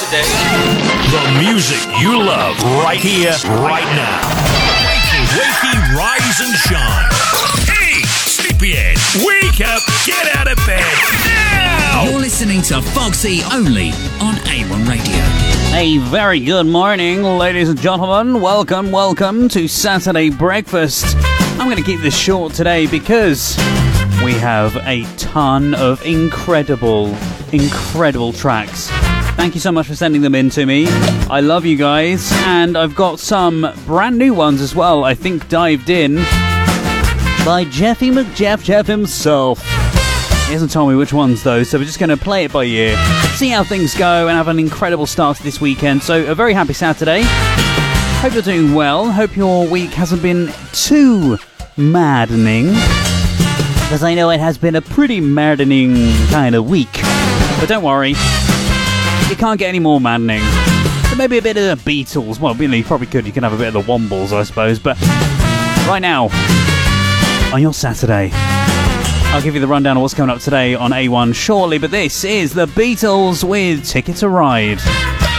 Saturday. The music you love right here, right now. Wakey, rise and shine. Hey, sleepyhead, wake up, get out of bed now. You're listening to Foxy only on A1 Radio. A very good morning, ladies and gentlemen. Welcome to Saturday Breakfast. I'm going to keep this short today because we have a ton of incredible tracks. Thank you so much for sending them in to me. I love you guys, and I've got some brand new ones as well, I think dived in by Jeffy McJeff himself. He hasn't told me which ones though, so we're just going to play it by ear, see how things go, and have an incredible start to this weekend. So a very happy Saturday. Hope you're doing well. Hope your week hasn't been too maddening, because I know it has been a pretty maddening kind of week. But don't worry, you can't get any more maddening. So maybe a bit of the Beatles. Well, you probably could. You can have a bit of the Wombles, I suppose. But right now, on your Saturday, I'll give you the rundown of what's coming up today on A1 shortly. But this is the Beatles with Ticket to Ride.